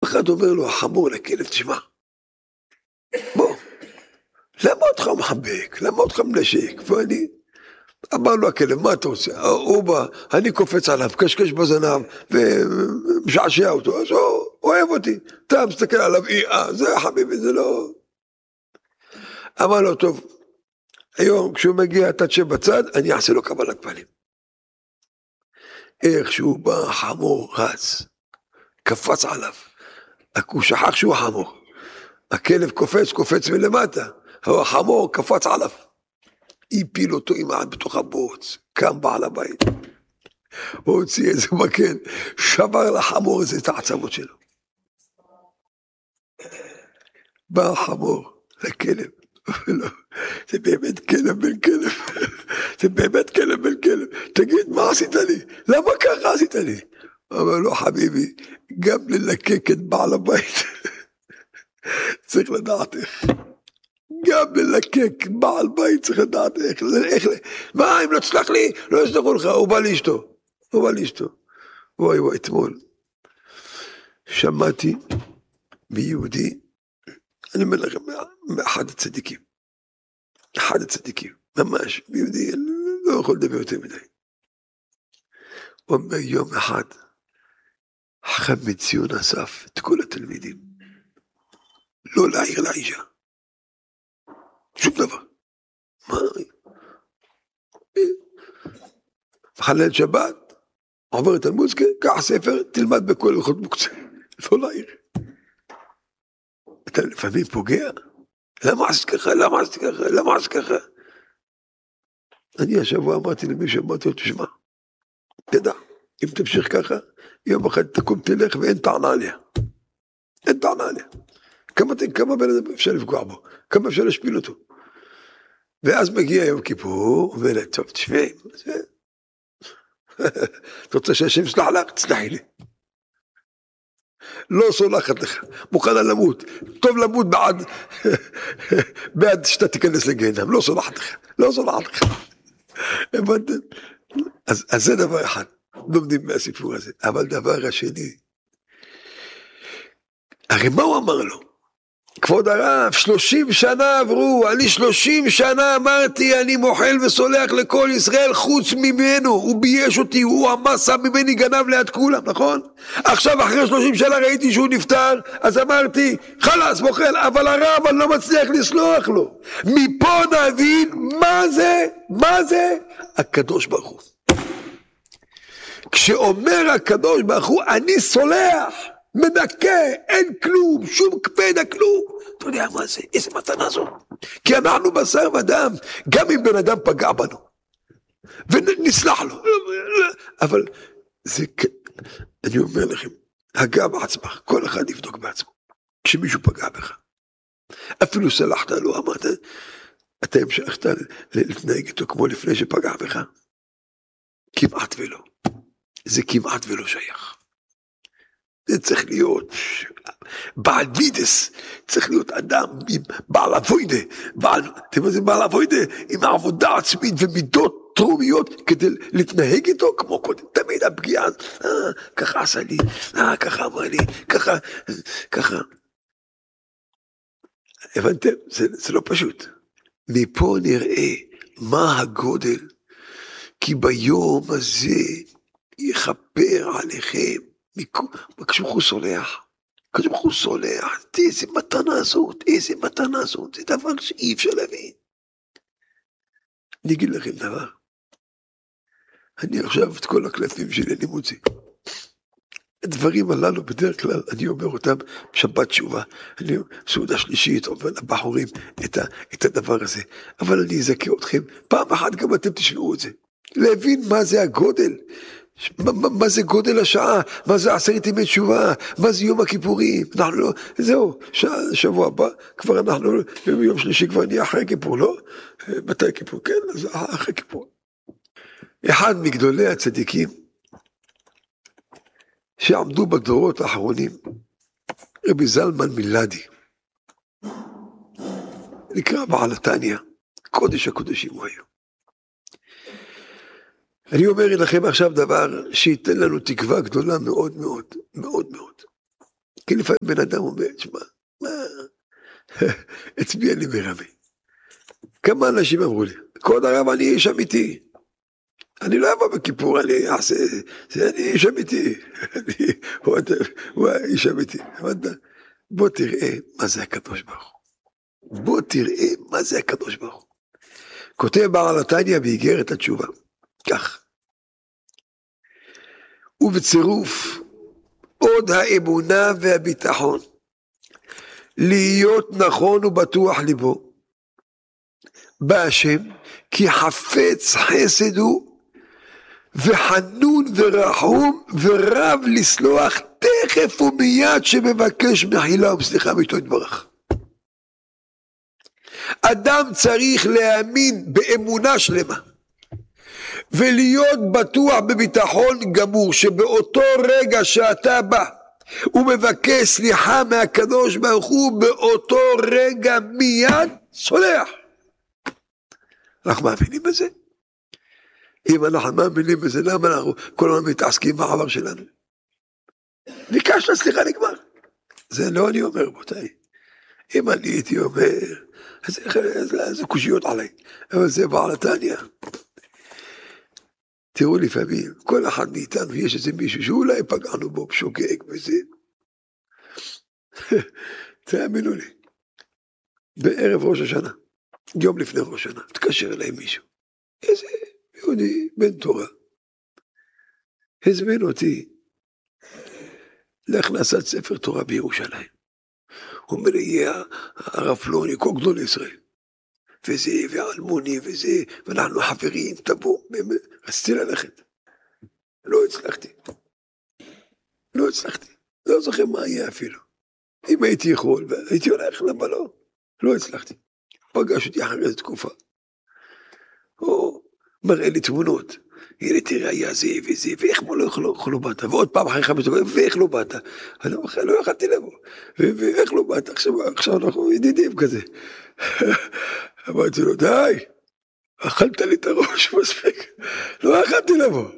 אחד אומר לו, החמור לכלב, תשמע, בוא, למה אותך מחבק? למה אותך מנשק? ואני, אמר לו הכלב, מה אתה רוצה? הוא בא, אני קופץ עליו, קשקש בזנב, ומשעשע אותו, אז הוא אוהב אותי, אתה מסתכל עליו, זה חביבי, זה לא... אמר לו, טוב, היום כשהוא מגיע, אתה תשב בצד, אני אעשה לו קבלת פנים. איך שהוא בא, חמור רץ, קפץ עליו, הוא שכח שהוא חמור, הכלב קופץ מלמטה, החמור קפץ עליו, הפיל אותו עם העד בתוך הבוץ, קם בעל הבית, הוא הוציא איזה מקל, שבר לחמור הזה את העצמות שלו. בא החמור לכלב, זה באמת כלב בן כלב, זה באמת כלב בן כלב, תגיד מה עשית לי? למה ככה עשית לי? אמר לו חביבי, גם ללקק את בעל הבית, צריך לדעת איך. גם ללקק בעל בית צריך לדעת איך, מה אם לא תסלח לי, לא יסלחו לך, הוא בא לאשתו, וואי אתמול, שמעתי מיהודי, אני אומר לכם, אחד הצדיקים, ממש, מיהודי, לא יכול לדבר יותר מדי, הוא אומר יום אחד, חכם מציון אסף את כל התלמידים, לא להעיר לאישה, שום דבר. מה? חלל שבת, עובר את המוזיקה, קח ספר, תלמד בכל הלכות מוקצה. לא להעיר. אתה לפעמים פוגע. למה עשית ככה? אני השבוע אמרתי למישהו, אמרתי לו, תשמע, תדע, אם תמשיך ככה, יום אחד תקום תלך ואין טענה עליה. כמה בן אדם אפשר לפגוע בו? כמה אפשר להשפיל אותו? ואז מגיע יום כיפור, אומר לה, טוב, תשמעי, אתה רוצה שהשם סלח לך? תסלחי לי. לא סולחת לך, מוכנה למות, טוב למות בעד שאתה תיכנס לגיהנם, לא סולחת לך. הבנתם? אז זה דבר אחד, לומדים מהסיפור הזה, אבל דבר השני, הרי מה הוא אמר לו? כבוד הרב, 30 שנה עברו, אני 30 שנה אמרתי, אני מוחל וסולח לכל ישראל חוץ ממנו, הוא בייש אותי, הוא המסע ממני גנב ליד כולם, נכון? עכשיו אחרי 30 שנה ראיתי שהוא נפטר, אז אמרתי, חלס מוחל, אבל הרב אני לא מצליח לסלוח לו. מפה נבין מה זה הקדוש ברוך הוא. כשאומר הקדוש ברוך הוא, אני סולח, מדכא, אין כלום, שום כפדה, כלום. אתה יודע מה זה? איזה מתנה זו? כי אנחנו בשר ודם, גם אם בן אדם פגע בנו, ונסלח לו. אבל זה, אני אומר לכם, הגע בעצמך, כל אחד יבדוק בעצמו. כשמישהו פגע בך, אפילו סלחת לו, אמרת, אתה המשכת להתנהג איתו כמו לפני שפגע בך? כמעט ולא. זה כמעט ולא שייך. זה צריך להיות בעל מידס, צריך להיות אדם עם בעל אבוידה, אתם יודעים בעל אבוידה, עם עבודה עצמית ומידות תרומיות, כדי להתנהג איתו כמו קודם, תמיד הפגיעה, ככה עשה לי, ככה אמר לי, ככה. הבנתם? זה לא פשוט. מפה נראה מה הגודל, כי ביום הזה יכפר עליכם, כשהוא סולח, איזה מתנה זאת, זה דבר שאי אפשר להבין. אני אגיד לכם דבר, אני עכשיו את כל הקלפים שלי אני מוציא, הדברים הללו בדרך כלל אני אומר אותם בשבת תשובה, אני סעודה שלישית אומר לבחורים את הדבר הזה, אבל אני אזכה אתכם, פעם אחת גם אתם תשמעו את זה, להבין מה זה הגודל, מה זה גודל השעה, מה זה 10 ימי תשובה, מה זה יום הכיפורים, אנחנו לא, זהו, שבוע הבא, כבר אנחנו, יום שלישי כבר נהיה אחרי כיפור, לא? מתי כיפור? כן, אז אחרי כיפור. אחד מגדולי הצדיקים, שעמדו בדורות האחרונים, רבי זלמן מלאדי, נקרא בעל התניא, קודש הקודשים הוא היום. אני אומר לכם עכשיו דבר שייתן לנו תקווה גדולה מאוד מאוד מאוד מאוד. כי לפעמים בן אדם אומר, שמע, מה, את מי אני מרמה? כמה אנשים אמרו לי, כבוד הרב, אני איש אמיתי. אני לא אבוא בכיפור, אני אעשה, אני איש אמיתי. הוא איש אמיתי. בוא תראה מה זה הקדוש ברוך הוא. בוא תראה מה זה הקדוש ברוך הוא. כותב בעל התניא באיגרת התשובה, כך. ובצירוף עוד האמונה והביטחון, להיות נכון ובטוח ליבו, בהשם, כי חפץ חסד הוא, וחנון ורחום, ורב לסלוח תכף ומיד שמבקש מחילה וסליחה מאיתו יתברך. אדם צריך להאמין באמונה שלמה, ולהיות בטוח בביטחון גמור, שבאותו רגע שאתה בא, הוא מבקש סליחה מהקדוש ברוך הוא, באותו רגע מיד סולח. אנחנו מאמינים בזה? אם אנחנו מאמינים בזה, למה אנחנו כל הזמן מתעסקים בעבר שלנו? ביקשת סליחה, נגמר. זה לא אני אומר, רבותיי. אם אני הייתי אומר, זה קושיות עליי, אבל זה בעל התניא. תראו לפעמים, כל אחד מאיתנו יש איזה מישהו שאולי פגענו בו בשוגג וזה. תאמינו לי, בערב ראש השנה, יום לפני ראש השנה, תקשר אליי מישהו, איזה יהודי בן תורה, הזמין אותי להכנסת ספר תורה בירושלים. הוא אומר לי, יהיה הרב פלוני, כל גדול ישראל, וזה, ואלמוני, וזה, ואנחנו חברים, תבוא, רציתי ללכת. לא הצלחתי. לא זוכר מה יהיה אפילו. אם הייתי יכול, והייתי הולך לבלו, לא הצלחתי. פגש אותי אחרי איזו תקופה. הוא מראה לי תמונות. הנה תראה, היה זה וזה, ואיך לא באת? ועוד פעם אחרי 5 דקות, ואיך לא באת? אני לא יכלתי לבוא. ואיך לא באת? עכשיו אנחנו ידידים כזה. אמרתי לו, די, אכלת לי את הראש מספיק, לא אכלתי לבוא.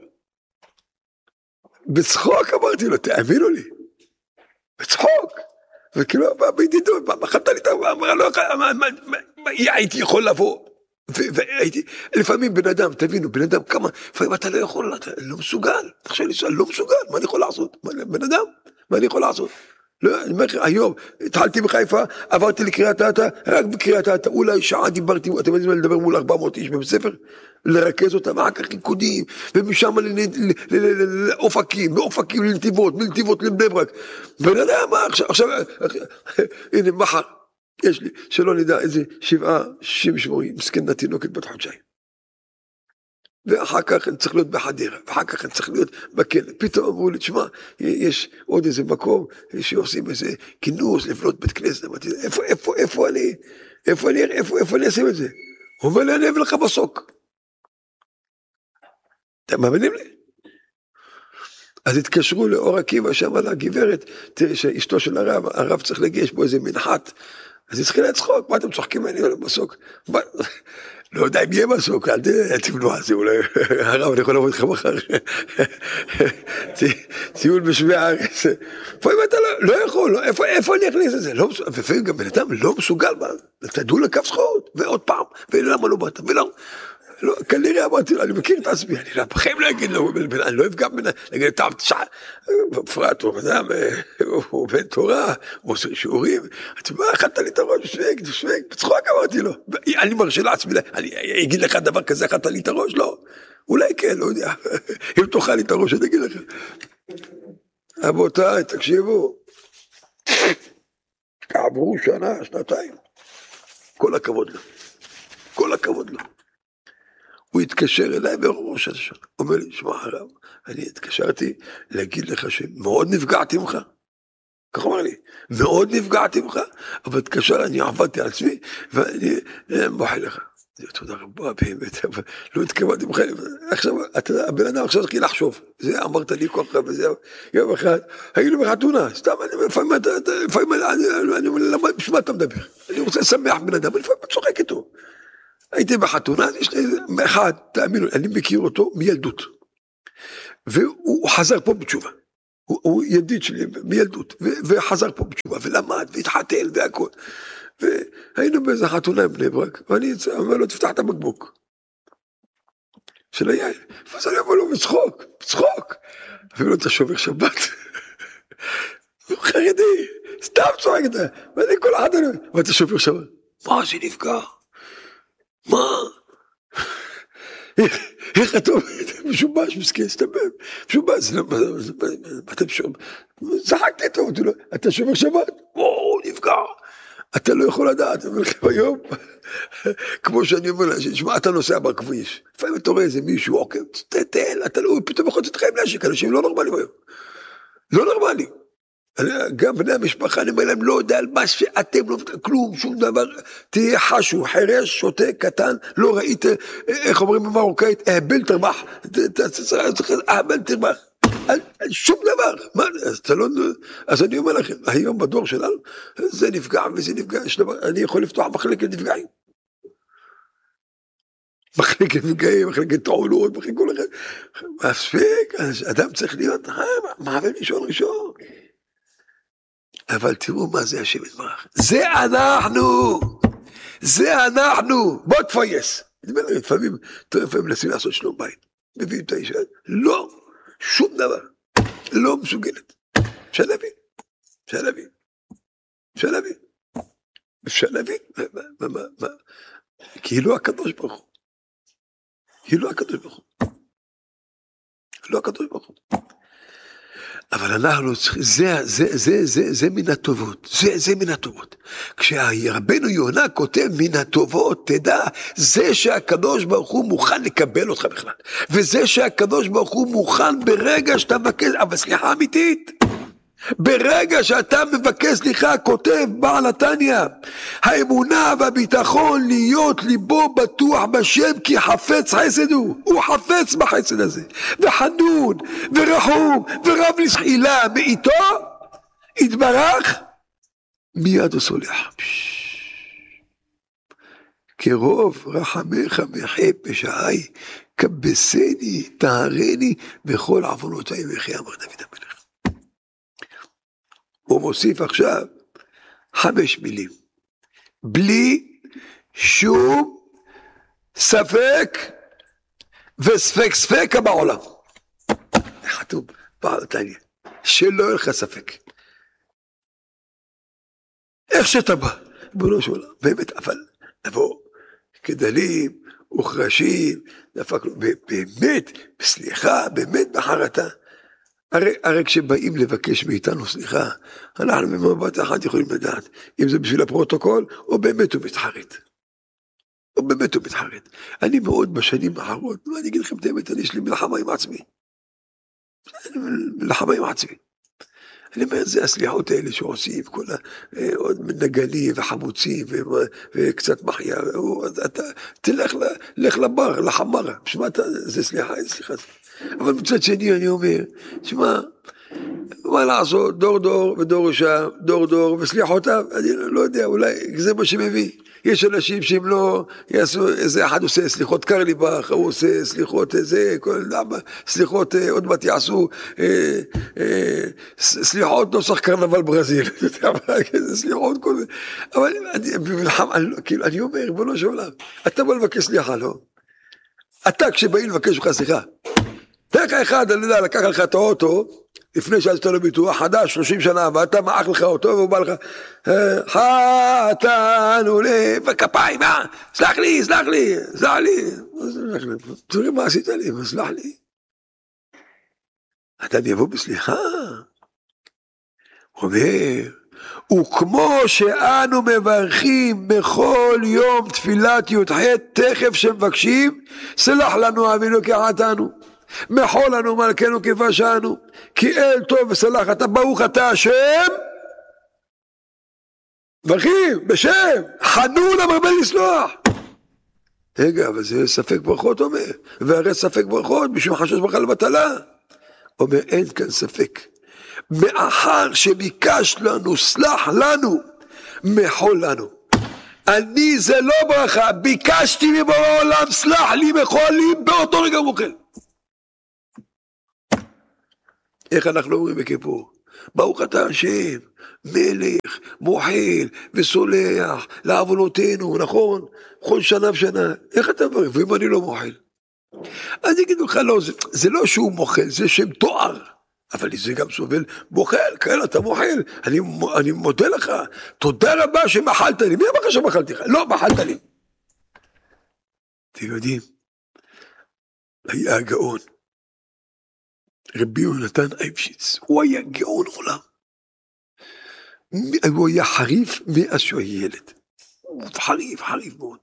בצחוק אמרתי לו, תאמינו לי, בצחוק. וכאילו, בידידות, אכלת לי את הראש, אמרה, לא הייתי יכול לבוא. והייתי, לפעמים בן אדם, תבינו, בן אדם כמה, לפעמים אתה לא יכול, אתה לא מסוגל, תחשב לי, לא מסוגל, מה אני יכול לעשות? בן אדם, מה אני יכול לעשות? לא, אני אומר, היום, התחלתי בחיפה, עברתי לקריית אתא, רק בקריית אתא, אולי שעה דיברתי, אתם יודעים לדבר מול 400 איש בבית ספר, לרכז אותם, אחר כך ריקודים, ומשם לאופקים, מאופקים לנתיבות, מנתיבות לבני ברק, בן אדם, עכשיו, הנה, מחר, יש לי, שלא נדע, איזה 7 שבועים, מסכנה תינוקת בת חודשיים. ואחר כך אני צריך להיות בחדרה, ואחר כך אני צריך להיות בכלא. פתאום אמרו לי, תשמע, יש עוד איזה מקום שעושים איזה כינוס, לבנות בית כנסת. אמרתי, איפה אני אשים את זה? הוא אומר לי, אני אביא לך בסוק. אתם מאמינים לי? אז התקשרו לאור עקיבא שם על הגברת, תראי שאשתו של הרב צריך לגייש בו איזה מנחת, אז היא צריכה לצחוק, מה אתם צוחקים ממני על המסוק? לא יודע אם יהיה מסוק, אל תבנו על זה, אולי הרב, אני יכול לבוא איתך מחר, טיול בשמי הארץ, לפעמים אתה לא יכול, איפה אני אכניס את זה? לפעמים גם בן אדם לא מסוגל, תדעו לקו זכות, ועוד פעם, ולמה לא באת, ולמה? כנראה אמרתי לו, אני מכיר את עצמי, אני בחיים לא אגיד לו, אני לא אפגע בין, נגיד, טוב, תשעה, בפרט, הוא בן תורה, הוא עושה שיעורים, אתה מה, אכלת לי את הראש, שוויג, בצחוק אמרתי לו, אני מרשה לעצמי, אני אגיד לך דבר כזה, אכלת לי את הראש, לא, אולי כן, לא יודע, אם תאכל לי את הראש, אני אגיד לך. רבותיי, תקשיבו, עברו שנה, שנתיים, כל הכבוד לו, כל הכבוד לו. הוא התקשר אליי בראש השנה, אומר לי, שמע הרב, אני התקשרתי להגיד לך שמאוד נפגעתי ממך, כך אומר לי, מאוד נפגעתי ממך, אבל התקשר, אני עבדתי על עצמי, ואני בוחר לך. תודה רבה, באמת, אבל לא התכוונתי ממך, עכשיו, הבן אדם עכשיו צריך לחשוב, זה אמרת לי כל כך, וזה יום אחד, היינו בחתונה, סתם, לפעמים אני אומר, בשביל מה אתה מדבר? אני רוצה לשמח בן אדם, לפעמים אני צוחק איתו. הייתי בחתונה, יש לי אחד, תאמינו, אני מכיר אותו מילדות, והוא חזר פה בתשובה, הוא ידיד שלי מילדות, וחזר פה בתשובה, ולמד, והתחתל, והכל. והיינו באיזה חתונה עם בני ברק, ואני אומר לו, תפתח את הבקבוק. של היין. ואז אני אומר לו, בצחוק. אפילו אתה שומר שבת. הוא חרדי, סתם צועק את זה. ואני כל אחד, ואתה שומר שבת. מה זה נפגע? מה? איך אתה אומר? משובש, מסכן, סתבב. משובש, אתה שומר. צחקתי איתו, אתה שומר שבת? נפגע. אתה לא יכול לדעת, אבל היום, כמו שאני אומר לה, שמע, אתה נוסע בכביש, לפעמים אתה רואה איזה מישהו, אוקיי, תתל, אתה לא, פתאום יכול לצאת לך עם נשק, אנשים לא נורמליים היום. לא נורמליים. גם בני המשפחה, אני אומר להם, לא יודע על מה שאתם לא כלום, שום דבר, תהיה חשו, חרש, שוטה, קטן, לא ראית, איך אומרים במרוקאית, אהבל תרבח, אהבל תרבח. שום דבר, מה, אז אני אומר לכם, היום בדור שלנו, זה נפגע וזה נפגע, אני יכול לפתוח מחלקת נפגעים, מחלקת נפגעים, מחלקת תעולות, מחלקת כל אחד, מספיק, אדם צריך להיות, מעבד ראשון, אבל תראו מה זה השם יתברך, זה אנחנו, בוא תפייס, לפעמים מנסים לעשות שלום בית, מביאים את האישה, לא, שום דבר, לא מסוגלת. אפשר להבין. כי היא לא הקדוש ברוך הוא. אבל אנחנו צריכים, זה מן הטובות, זה מן הטובות. כשרבנו יונה כותב מן הטובות, תדע, זה שהקדוש ברוך הוא מוכן לקבל אותך בכלל, וזה שהקדוש ברוך הוא מוכן ברגע שאתה מבקש, אבל סליחה אמיתית, ברגע שאתה מבקש סליחה, כותב בעל התניא, האמונה והביטחון להיות ליבו בטוח בשם, כי חפץ חסד הוא חפץ בחסד הזה, וחנון ורחום ורב לסחילה מאיתו, יתברך, מיד הוא סולח. כרוב רחמך מחי פשעי, כבסני טהרני בכל עוונותיי וכי אמר דוד המלך. הוא מוסיף עכשיו 5 מילים, בלי שום ספק וספק בעולם. חתום בעל התניא, שלא יהיה לך ספק. איך שאתה בא, בולו של עולם, באמת, אבל נבוא כדלים וחרשים, דפקנו, באמת, בסליחה, באמת בחרטה. הרי כשבאים לבקש מאיתנו סליחה, אנחנו במבט אחד יכולים לדעת, אם זה בשביל הפרוטוקול, או באמת הוא מתחרט. אני מאוד בשנים האחרונות, אני אגיד לכם את האמת, יש לי מלחמה עם עצמי. אני אומר, זה הסליחות האלה שעושים, כל עוד נגנים וחמוצים, וקצת מחיה, אתה תלך לבר, לחמרה, בשביל זה סליחה. אבל מצד שני אני אומר, שמה, מה לעשות, דור וסליחותיו, אני לא יודע, אולי זה מה שמביא. יש אנשים שהם לא יעשו, איזה אחד עושה סליחות קרליבך, הוא עושה סליחות איזה, סליחות עוד מעט יעשו, סליחות נוסח קרנבל ברזיל, סליחות כל זה, אבל אני אומר, בוא לא שאולה, אתה בוא לבקש סליחה, לא? אתה כשבאים לבקש לך סליחה, תלך אחד, אני יודע, לקח לך את האוטו, לפני שעשית לו ביטוח חדש, 30 שנה, ואתה מעך לך אותו, והוא בא לך, חתנו וכפיים, סלח לי, תראי מה עשית לי, סלח לי. אדם יבוא בסליחה, הוא אומר, וכמו שאנו מברכים בכל יום תפילת י"ח, תכף שמבקשים, סלח לנו אבינו כי חטאנו. מחול לנו מלכנו כפשענו, כי אל טוב וסלח אתה, ברוך אתה השם, ברכים בשם, חנון המרבה לסלוח. רגע, אבל זה ספק ברכות אומר, והרי ספק ברכות משום חשש ברכה לבטלה. אומר, אין כאן ספק, מאחר שביקש לנו, סלח לנו, מחול לנו. אני זה לא ברכה, ביקשתי מבורא העולם, סלח לי, מחול לי, באותו רגע מוכל. איך אנחנו אומרים בכיפור? ברוך אתה השם, מלך, מוחל וסולח לעוונותינו, נכון? כל שנה ושנה. איך אתה מברך? ואם אני לא מוחל? אז יגידו לך, לא, זה לא שהוא מוחל, זה שם תואר. אבל זה גם סובל מוחל, כן, אתה מוחל. אני מודה לך, תודה רבה שמחלת לי. מי אמר לך שמחלתי לך? לא, מחלת לי. אתם יודעים, היה הגאון. רבי יונתן אייבשיץ, הוא היה גאון עולם. הוא היה חריף מאז שהוא היה ילד. חריף מאוד.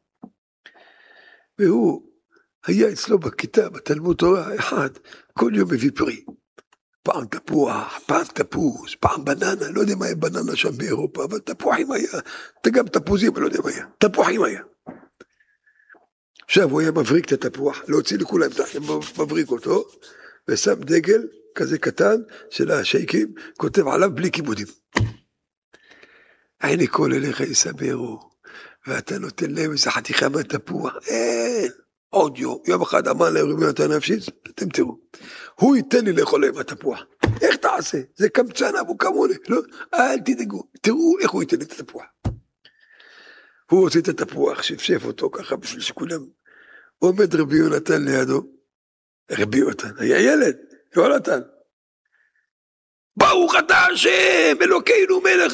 והוא היה אצלו בכיתה, בתלמוד תורה, אחד, כל יום מביא פרי. פעם תפוח, פעם תפוז, פעם בננה, לא יודע מה היה בננה שם באירופה, אבל תפוחים היה, גם תפוזים, לא יודע מה היה, תפוחים היה. עכשיו הוא היה מבריק את התפוח, להוציא לכולם, מבריק אותו, ושם דגל כזה קטן של השייקים, כותב עליו בלי כיבודים. הנה כל אליך יסברו, ואתה נותן להם איזה חתיכה מהתפוח, אין, עוד יום אחד אמר להם רבי יונתן אייבשיץ, אתם תראו, הוא ייתן לי לאכול להם התפוח, איך תעשה? זה קמצן אבו כמוני, לא? אל תדאגו, תראו איך הוא ייתן לי את התפוח. הוא הוציא את התפוח, שפשף אותו ככה בשביל שכולם, עומד רבי יונתן לידו, רבי יונתן, היה ילד, יונתן, ברוך אתה השם, אלוקינו מלך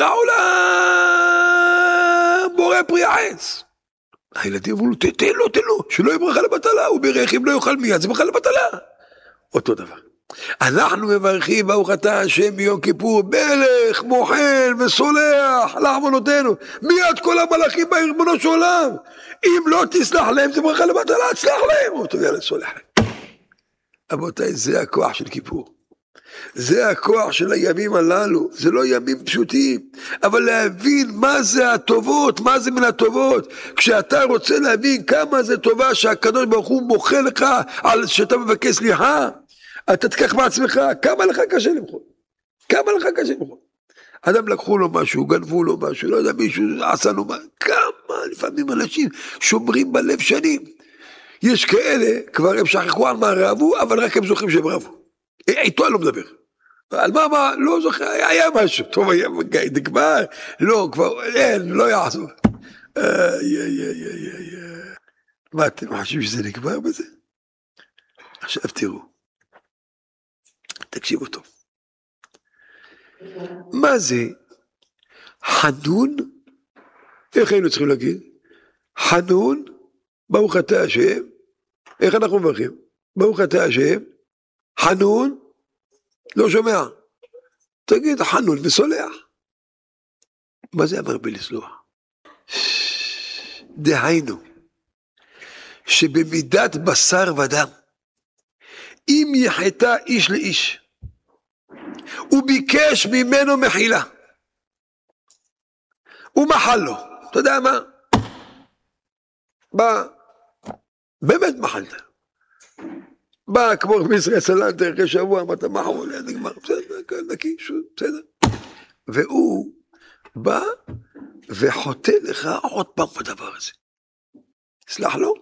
העולם, בורא פרי העץ. הילדים אמרו לו, תן לו, שלא יהיה ברכה לבטלה, הוא בירך אם לא יאכל מיד, זה ברכה לבטלה. אותו דבר. אנחנו מברכים ברוך אתה השם ביום כיפור, מלך, מוחל וסולח לעוונותינו, מיד כל המלאכים בריבונו של עולם, אם לא תסלח להם זה ברכה לבטלה, תסלח להם, הוא תודה לסולח להם. רבותיי, זה הכוח של כיפור. זה הכוח של הימים הללו, זה לא ימים פשוטים, אבל להבין מה זה הטובות, מה זה מן הטובות, כשאתה רוצה להבין כמה זה טובה שהקדוש ברוך הוא מוחל לך על שאתה מבקש סליחה, אתה תקח בעצמך, כמה לך קשה למחול, אדם לקחו לו משהו, גנבו לו משהו, לא יודע מישהו עשה לו משהו, כמה לפעמים אנשים שומרים בלב שנים, יש כאלה, כבר הם שכחו על מה רבו, אבל רק הם זוכרים שהם רבו. איתו אני לא מדבר. על מה, לא זוכר, היה משהו, טוב, היה נגמר, לא, כבר, אין, לא יעזור. מה, אתם חושבים שזה נגמר בזה? עכשיו תראו, תקשיבו טוב. מה זה חנון? איך היינו צריכים להגיד? חנון, ברוך אתה השם, איך אנחנו מברכים? ברוך אתה השם, חנון, לא שומע, תגיד חנון וסולח. מה זה אמר בלסלוח? דהיינו, שבמידת בשר ודם, אם יחטא איש לאיש, הוא ביקש ממנו מחילה, הוא מחל לו, אתה יודע מה? באמת מחלת. בא כמו רבי ישראל סלנטר אחרי שבוע, אמרת מה הוא עולה, נגמר, בסדר, נקי, בסדר. והוא בא וחוטא לך עוד פעם בדבר הזה. סלח לו?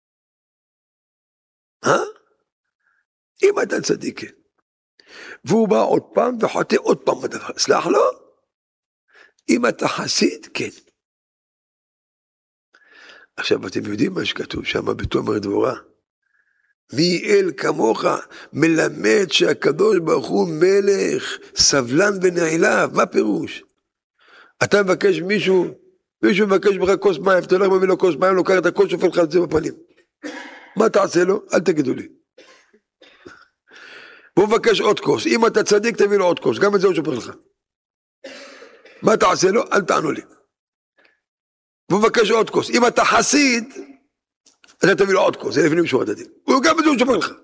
אם אתה צדיק, והוא בא עוד פעם וחוטא עוד פעם בדבר, סלח לו? אם אתה חסיד, כן. עכשיו אתם יודעים מה שכתוב שם בתומר דבורה? מי אל כמוך מלמד שהקדוש ברוך הוא מלך, סבלן ונעילה, מה פירוש? אתה מבקש מישהו מבקש בך כוס מים, אתה הולך מביא לו כוס מים, לוקח את הכוס, שופל לך את זה בפנים. מה תעשה לו? אל תגידו לי. והוא מבקש עוד כוס, אם אתה צדיק תביא לו עוד כוס, גם את זה הוא שופל לך. מה תעשה לו? אל תענו לי. והוא מבקש עוד כוס, אם אתה חסיד, אתה תביא לו עוד כוס, זה לפנים משורת הדין. הוא גם את זה הוא שופל לך.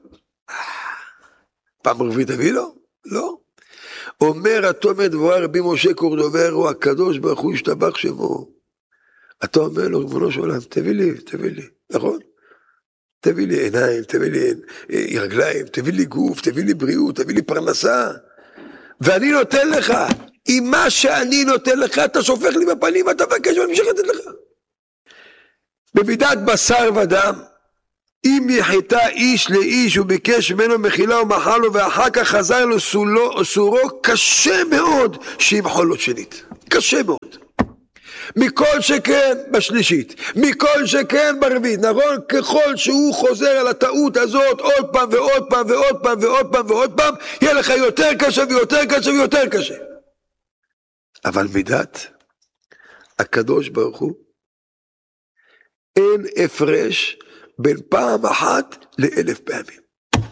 פעם רביעית תביא לו? לא. אומר התומר דבורה רבי משה קורדובר, הוא הקדוש ברוך הוא ישתבח שמו. אתה אומר לו, ריבונו של עולם, תביא לי, נכון? תביא לי עיניים, תביא לי רגליים, תביא לי גוף, תביא לי בריאות, תביא לי פרנסה. ואני נותן לך, עם מה שאני נותן לך, אתה שופך לי בפנים, אתה מבקש ואני משך לתת לך. במידת בשר ודם, אם יחטא איש לאיש וביקש ממנו מחילה ומחל לו ואחר כך חזר לו סורו, קשה מאוד שימחול לו שנית, קשה מאוד. מכל שכן בשלישית, מכל שכן ברביעית, נכון? ככל שהוא חוזר על הטעות הזאת עוד פעם ועוד פעם ועוד פעם ועוד פעם ועוד פעם, יהיה לך יותר קשה ויותר קשה ויותר קשה. אבל מידת הקדוש ברוך הוא, אין הפרש בין פעם אחת ל1,000 פעמים.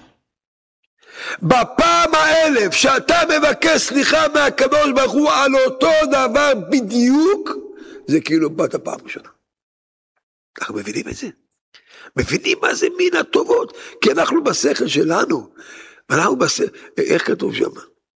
בפעם 1000 שאתה מבקש סליחה מהקדוש ברוך הוא על אותו דבר בדיוק, זה כאילו באת פעם ראשונה. אנחנו מבינים את זה? מבינים מה זה מן הטובות? כי אנחנו בשכל שלנו, איך כתוב שם?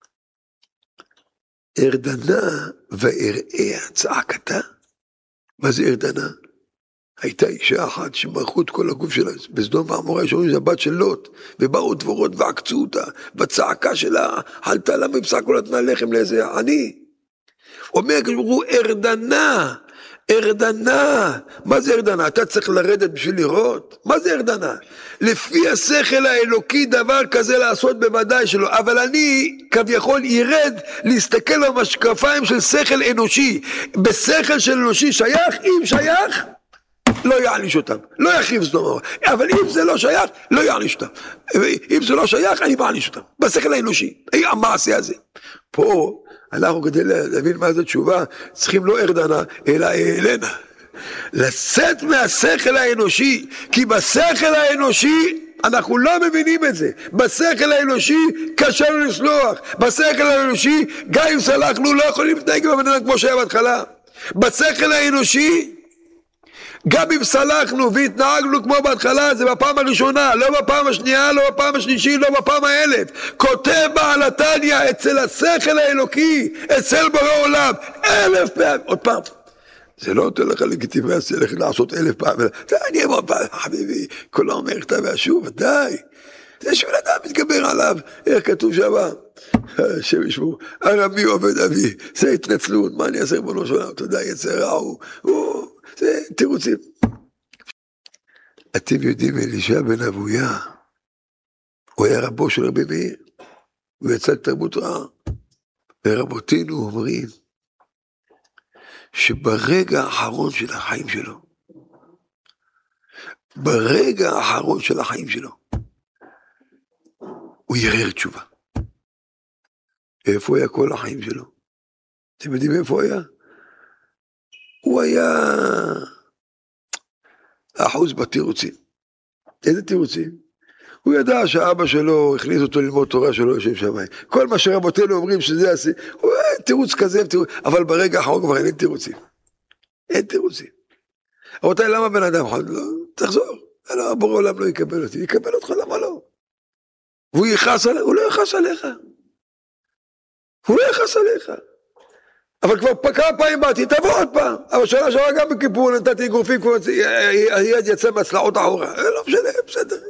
ארדנה ואראה צעקתה. מה זה ארדנה? הייתה אישה אחת שמרחו את כל הגוף שלה, בסדום ועמורה שאומרים זה בת של לוט, ובאו דבורות ועקצו אותה, בצעקה שלה, חלתה לה מבשק ונתנה לחם לאיזה עני. אומר כשברוך ארדנה, ארדנה, מה זה ארדנה? אתה צריך לרדת בשביל לראות? מה זה ארדנה? לפי השכל האלוקי דבר כזה לעשות בוודאי שלא, אבל אני כביכול ירד להסתכל במשקפיים של שכל אנושי, בשכל של אנושי שייך, אם שייך, לא יעניש אותם, לא יחריב סדום ועמורה, אבל אם זה לא שייך, לא יעניש אותם, אם זה לא שייך, אני מעניש אותם, בשכל האנושי, המעשה הזה. פה, אנחנו כדי להבין מה זה תשובה, צריכים לא ארדנה, אלא אלנה. לצאת מהשכל האנושי, כי בשכל האנושי, אנחנו לא מבינים את זה. בשכל האנושי, קשה לנו לסלוח. בשכל האנושי, גם אם סלחנו, לא יכולים להתנהג במדינה כמו שהיה בהתחלה. בשכל האנושי, גם אם סלחנו והתנהגנו כמו בהתחלה, זה בפעם הראשונה, לא בפעם השנייה, לא בפעם השלישית, לא בפעם 1000. כותב בעל התניא, אצל השכל האלוקי, אצל בורא עולם, 1000 פעמים. עוד פעם, זה לא נותן לך לגיטימציה לעשות 1000 פעמים. אני אמר פעם, חביבי, כל אומר כתב והשוב, די. זה שבן אדם מתגבר עליו, איך כתוב שם? השם ישמור, הרבי עובד אבי, זה התנצלות, מה אני אעשה רבונו של עולם, תודה, יצר רע, זה תירוצים. אתם יודעים, אלישע בן אבויה, הוא היה רבו של רבי מאיר, הוא יצא לתרבות רעה, ורבותינו אומרים, שברגע האחרון של החיים שלו, ברגע האחרון של החיים שלו, הוא ירר תשובה. איפה היה כל החיים שלו? אתם יודעים איפה הוא היה? הוא היה אחוז בתירוצים. איזה תירוצים? הוא ידע שאבא שלו הכניס אותו ללמוד תורה שלו לשם שמיים. כל מה שרבותינו אומרים שזה עשי, הוא היה תירוץ כזה, אבל ברגע האחרון כבר אין תירוצים. אין תירוצים. רבותיי, למה בן אדם חד? לא, תחזור. לא, בורא עולם לא יקבל אותי. יקבל אותך, למה לא? והוא יכעס עליך, הוא לא יכעס עליך. הוא לא יכעס עליך. אבל כבר כמה פעמים באתי, תבוא עוד פעם. אבל שנה שעברה גם בכיפור נתתי גופים, היד יצא מהצלעות אחורה. לא משנה, בסדר.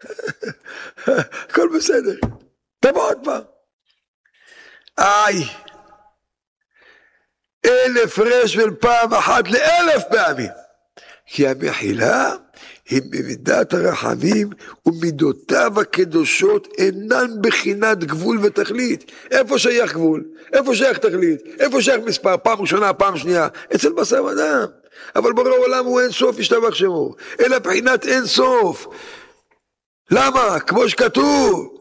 הכל בסדר. תבוא עוד פעם. 1000 רש בין פעם אחת ל1000 פעמים. כי המחילה היא במידת הרחמים ומידותיו הקדושות אינן בחינת גבול ותכלית. איפה שייך גבול? איפה שייך תכלית? איפה שייך מספר? פעם ראשונה, פעם שנייה? אצל בשר אדם. אבל בורא עולם הוא אין סוף ישתבח שמו. אלא בחינת אין סוף. למה? כמו שכתוב,